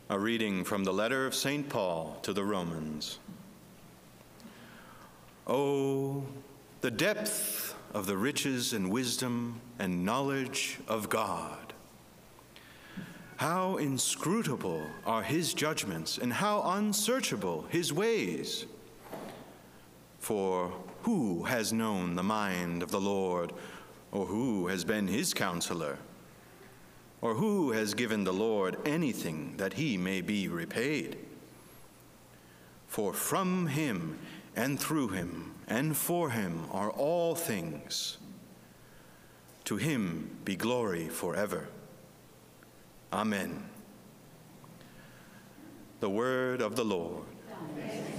A reading from the letter of St. Paul to the Romans. Oh, the depth of the riches and wisdom and knowledge of God! How inscrutable are his judgments, and how unsearchable his ways! For who has known the mind of the Lord, or who has been his counselor? Or who has given the Lord anything that he may be repaid? For from him and through him and for him are all things. To him be glory forever. Amen. The word of the Lord. Amen.